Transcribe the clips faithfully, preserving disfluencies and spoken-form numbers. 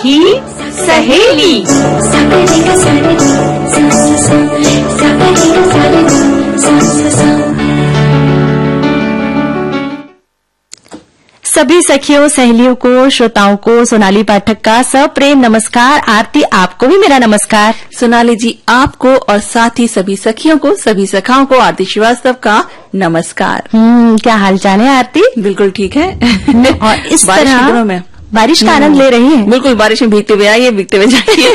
सखी सहेली। सभी सखियों सहेलियों को, श्रोताओं को सोनाली पाठक का सप्रेम नमस्कार। आरती, आपको भी मेरा नमस्कार। सोनाली जी, आपको और साथ ही सभी सखियों को, सभी सखाओं को आरती श्रीवास्तव का नमस्कार। हम्म क्या हाल चाल है आरती? बिल्कुल ठीक है। और इस बारिश तरह के दिनों में बारिश का आनंद ले रही है। बिल्कुल, बारिश में भीगते हुए आइए, भीगते हुए जाइए।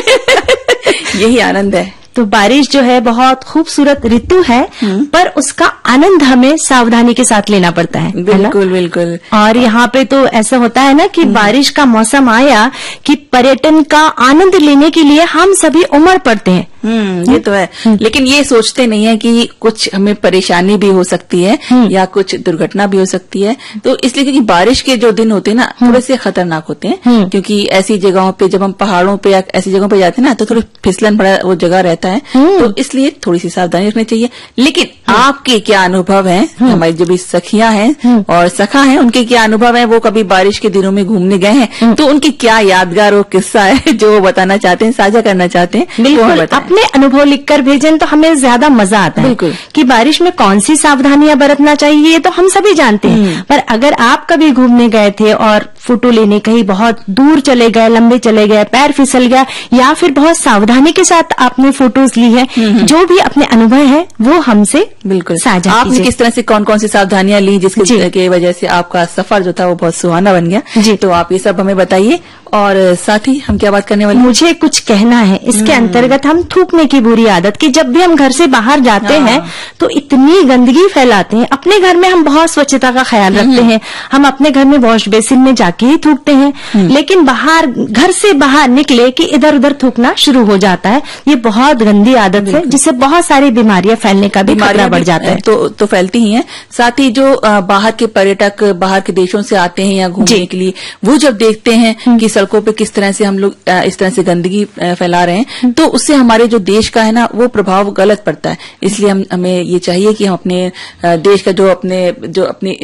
यही आनंद है। तो बारिश जो है बहुत खूबसूरत ऋतु है, पर उसका आनंद हमें सावधानी के साथ लेना पड़ता है। बिल्कुल बिल्कुल। और यहाँ पे तो ऐसा होता है ना कि बारिश का मौसम आया कि पर्यटन का आनंद लेने के लिए हम सभी उमड़ पड़ते हैं। हम्म ये तो है, लेकिन ये सोचते नहीं है कि कुछ हमें परेशानी भी हो सकती है या कुछ दुर्घटना भी हो सकती है। तो इसलिए क्योंकि बारिश के जो दिन होते हैं ना, थोड़े से खतरनाक होते हैं, क्योंकि ऐसी जगहों पे जब हम पहाड़ों पे या ऐसी जगहों पे जाते हैं ना, तो थोड़ी फिसलन भरा वो जगह रहता है, तो इसलिए थोड़ी सी सावधानी रखनी चाहिए। लेकिन आपके क्या अनुभव है, हमारी जो भी सखियां हैं और सखा हैं, उनके क्या अनुभव है? वो कभी बारिश के दिनों में घूमने गए हैं, तो उनकी क्या यादगार वो किस्सा है जो वो बताना चाहते हैं, साझा करना चाहते हैं? बिल्कुल, अपने अनुभव लिखकर भेजें तो हमें ज्यादा मजा आता है कि बारिश में कौन सी सावधानियां बरतना चाहिए, ये तो हम सभी जानते हैं। पर अगर आप कभी घूमने गए थे और फोटो लेने कहीं बहुत दूर चले गए, लंबे चले गए, पैर फिसल गया, या फिर बहुत सावधानी के साथ आपने फोटोज ली है, जो भी अपने अनुभव है वो हमसे बिल्कुल साझा कीजिए। आपने किस तरह से कौन कौन सी सावधानियां ली जिसके की वजह से आपका सफर जो था वो बहुत सुहाना बन गया? जी, तो आप ये सब हमें बताइए। और साथ ही हम क्या बात करने वाले? मुझे कुछ कहना है इसके अंतर्गत। हम थूकने की बुरी आदत की, जब भी हम घर से बाहर जाते हैं तो इतनी गंदगी फैलाते हैं। अपने घर में हम बहुत स्वच्छता का ख्याल रखते हैं, हम अपने घर में वॉश बेसिन में जाके ही थूकते हैं, लेकिन बाहर घर से बाहर निकले कि इधर उधर थूकना शुरू हो जाता है। ये बहुत गंदी आदत है, जिससे बहुत सारी बीमारियां फैलने का भी खतरा बढ़ जाता है। तो तो फैलती ही हैं। साथ ही जो बाहर के पर्यटक बाहर के देशों से आते हैं या घूमने के लिए, वो जब देखते हैं कि सड़कों पे किस तरह से हम लोग इस तरह से गंदगी फैला रहे हैं, तो उससे हमारे जो देश का है ना वो प्रभाव गलत पड़ता है। इसलिए हम हमें ये चाहिए कि हम अपने देश का जो अपने जो अपनी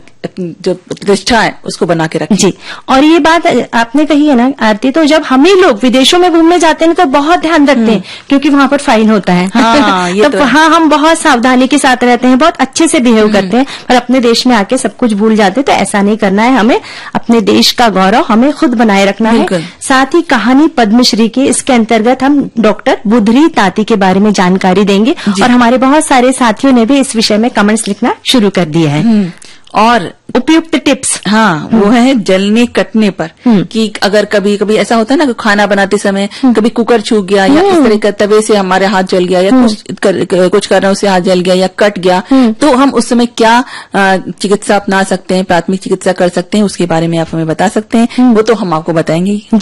जो प्रतिष्ठा है उसको बना के रखें। जी, और ये बात आपने कही है ना आरती, तो जब हम ही लोग विदेशों में घूमने जाते हैं तो बहुत ध्यान रखते हैं, क्योंकि वहां पर फाइन होता है। हाँ, ये तो, तो वहां हम बहुत सावधानी के साथ रहते हैं, बहुत अच्छे से बिहेव करते हैं, पर अपने देश में आके सब कुछ भूल जाते हैं। तो ऐसा नहीं करना है, हमें अपने देश का गौरव हमें खुद बनाए रखना है। साथ ही कहानी पद्मश्री के इसके अंतर्गत हम डॉक्टर बुधरी ताती के बारे में जानकारी देंगे, और हमारे बहुत सारे साथियों ने भी इस विषय में कमेंट्स लिखना शुरू कर दिए हैं। और उपयुक्त टिप्स, हाँ, वो है जलने कटने पर, कि अगर कभी कभी ऐसा होता है ना कि खाना बनाते समय कभी कुकर छूट गया या इस तरह का तवे से हमारे हाथ जल गया या कुछ कर, कुछ करने से हाथ जल गया या कट गया, तो हम उस समय क्या चिकित्सा अपना सकते हैं, प्राथमिक चिकित्सा कर सकते हैं, उसके बारे में आप हमें बता सकते हैं। वो तो हम आपको बताएंगे।